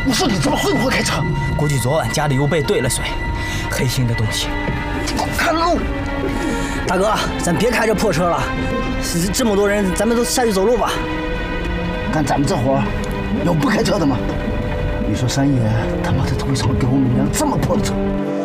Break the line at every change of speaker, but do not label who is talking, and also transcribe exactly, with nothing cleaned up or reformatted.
我说你怎么会不会开车？
估计昨晚家里又被兑了水，黑心的东西。
看路！
大哥，咱别开这破车了，这么多人，咱们都下去走路吧。
干咱们这活有不开车的吗？你说三爷他妈的为什么给我们一辆这么破的车？